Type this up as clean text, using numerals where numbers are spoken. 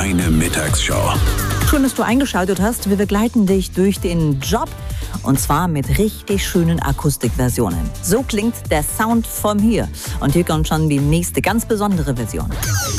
Deine Mittagsshow. Schön, dass du eingeschaltet hast. Wir begleiten dich durch den Job und zwar mit richtig schönen Akustikversionen. So klingt der Sound von hier. Und hier kommt schon die nächste ganz besondere Version.